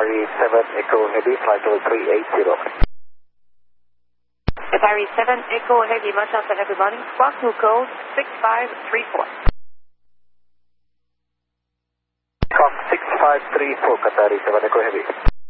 Qatari 7 Echo Heavy, flight level 380. Qatari 7 Echo Heavy, launch out every morning, squawk to code 6534. Squawk 6534, Qatari 7 Echo Heavy.